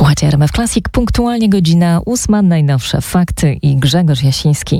Słuchajcie RMF Classic, punktualnie godzina 8, najnowsze fakty i Grzegorz Jasiński.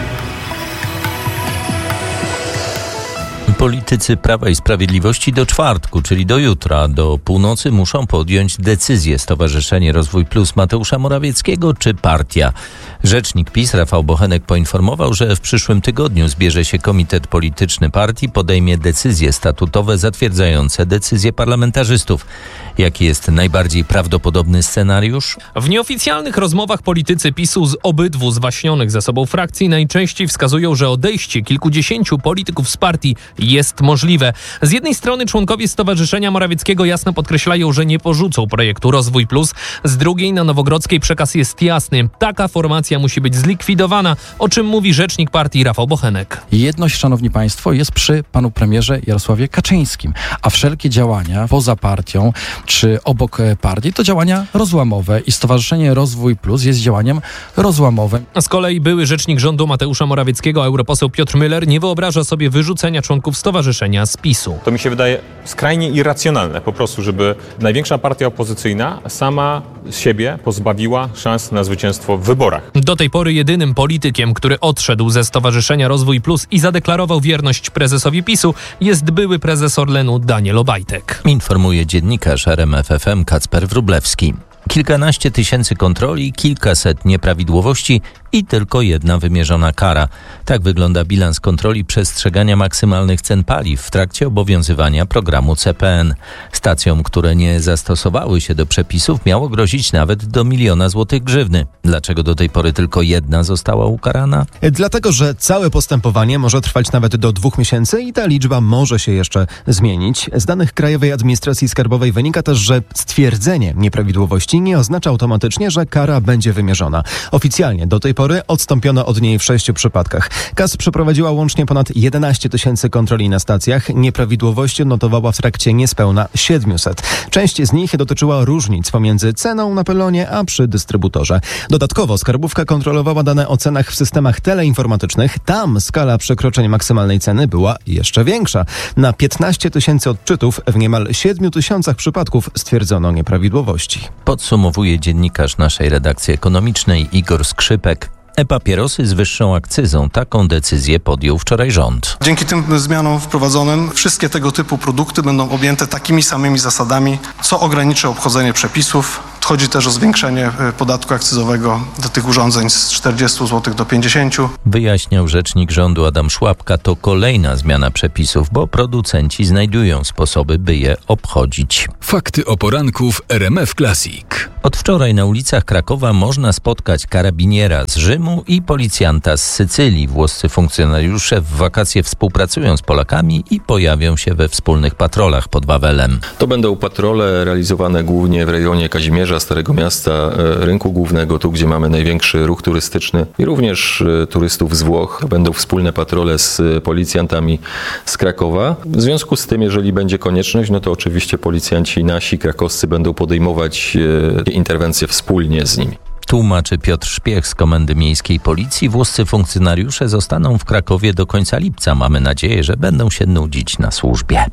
Politycy Prawa i Sprawiedliwości do czwartku, czyli do jutra, do północy muszą podjąć decyzję: Stowarzyszenie Rozwój Plus Mateusza Morawieckiego czy partia. Rzecznik PiS Rafał Bochenek poinformował, że w przyszłym tygodniu zbierze się komitet polityczny partii, podejmie decyzje statutowe zatwierdzające decyzje parlamentarzystów. Jaki jest najbardziej prawdopodobny scenariusz? W nieoficjalnych rozmowach politycy PiS-u z obydwu zwaśnionych ze sobą frakcji najczęściej wskazują, że odejście kilkudziesięciu polityków z partii jest możliwe. Z jednej strony członkowie Stowarzyszenia Morawieckiego jasno podkreślają, że nie porzucą projektu Rozwój Plus. Z drugiej na Nowogrodzkiej przekaz jest jasny. Taka formacja musi być zlikwidowana, o czym mówi rzecznik partii Rafał Bochenek. Jedność, szanowni państwo, jest przy panu premierze Jarosławie Kaczyńskim, a wszelkie działania poza partią czy obok partii to działania rozłamowe i Stowarzyszenie Rozwój Plus jest działaniem rozłamowym. Z kolei były rzecznik rządu Mateusza Morawieckiego, europoseł Piotr Müller, nie wyobraża sobie wyrzucenia członków stowarzyszenia z PiS-u. To mi się wydaje skrajnie irracjonalne po prostu, żeby największa partia opozycyjna sama siebie pozbawiła szans na zwycięstwo w wyborach. Do tej pory jedynym politykiem, który odszedł ze Stowarzyszenia Rozwój Plus i zadeklarował wierność prezesowi PiS-u, jest były prezes Orlenu Daniel Obajtek. Informuje dziennikarz RMF FM Kacper Wróblewski. Kilkanaście tysięcy kontroli, kilkaset nieprawidłowości i tylko jedna wymierzona kara. Tak wygląda bilans kontroli przestrzegania maksymalnych cen paliw w trakcie obowiązywania programu CPN. Stacjom, które nie zastosowały się do przepisów, miało grozić nawet do 1 000 000 złotych grzywny. Dlaczego do tej pory tylko jedna została ukarana? Dlatego, że całe postępowanie może trwać nawet do 2 miesięcy i ta liczba może się jeszcze zmienić. Z danych Krajowej Administracji Skarbowej wynika też, że stwierdzenie nieprawidłowości nie oznacza automatycznie, że kara będzie wymierzona. Oficjalnie do tej pory odstąpiono od niej w 6 przypadkach. KAS przeprowadziła łącznie ponad 11 tysięcy kontroli na stacjach. Nieprawidłowości odnotowała w trakcie niespełna 700. Część z nich dotyczyła różnic pomiędzy ceną na pylonie a przy dystrybutorze. Dodatkowo skarbówka kontrolowała dane o cenach w systemach teleinformatycznych. Tam skala przekroczeń maksymalnej ceny była jeszcze większa. Na 15 tysięcy odczytów w niemal 7 tysiącach przypadków stwierdzono nieprawidłowości. Podsumowuje dziennikarz naszej redakcji ekonomicznej Igor Skrzypek. E-papierosy z wyższą akcyzą. Taką decyzję podjął wczoraj rząd. Dzięki tym zmianom wprowadzonym wszystkie tego typu produkty będą objęte takimi samymi zasadami, co ograniczy obchodzenie przepisów. Chodzi też o zwiększenie podatku akcyzowego do tych urządzeń z 40 zł do 50. Wyjaśniał rzecznik rządu Adam Szłapka. To kolejna zmiana przepisów, bo producenci znajdują sposoby, by je obchodzić. Fakty o poranku w RMF Classic. Od wczoraj na ulicach Krakowa można spotkać karabiniera z Rzymu i policjanta z Sycylii. Włoscy funkcjonariusze w wakacje współpracują z Polakami i pojawią się we wspólnych patrolach pod Wawelem. To będą patrole realizowane głównie w rejonie Kazimierza, Starego Miasta, Rynku Głównego, tu gdzie mamy największy ruch turystyczny i również turystów z Włoch. Będą wspólne patrole z policjantami z Krakowa. W związku z tym, jeżeli będzie konieczność, no to oczywiście policjanci nasi, krakowscy będą podejmować interwencje wspólnie z nimi. Tłumaczy Piotr Szpiech z Komendy Miejskiej Policji. Włoscy funkcjonariusze zostaną w Krakowie do końca lipca. Mamy nadzieję, że będą się nudzić na służbie.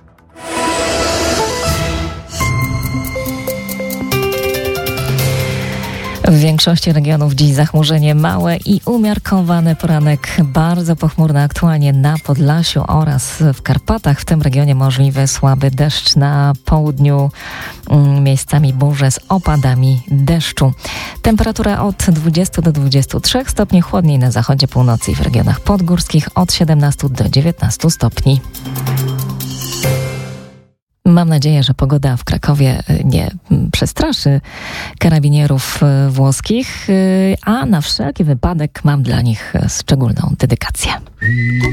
W większości regionów dziś zachmurzenie małe i umiarkowany poranek. Bardzo pochmurno aktualnie na Podlasiu oraz w Karpatach. W tym regionie możliwy słaby deszcz, na południu miejscami burze z opadami deszczu. Temperatura od 20 do 23 stopni, chłodniej na zachodzie, północy i w regionach podgórskich od 17 do 19 stopni. Mam nadzieję, że pogoda w Krakowie nie przestraszy karabinierów włoskich, a na wszelki wypadek mam dla nich szczególną dedykację.